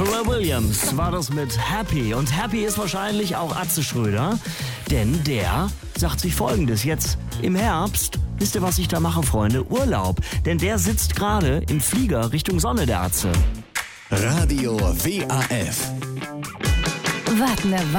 Pharrell Williams war das mit Happy. Und Happy ist wahrscheinlich auch Atze Schröder, denn der sagt sich Folgendes. Jetzt im Herbst, wisst ihr, was ich da mache, Freunde? Urlaub. Denn der sitzt gerade im Flieger Richtung Sonne, der Atze. Radio WAF. Wagner